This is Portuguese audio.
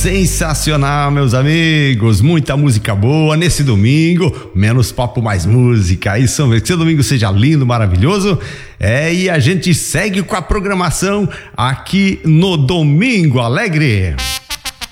Sensacional, meus amigos, muita música boa nesse domingo, menos papo, mais música, isso mesmo, que seu domingo seja lindo, maravilhoso, e a gente segue com a programação aqui no Domingo Alegre.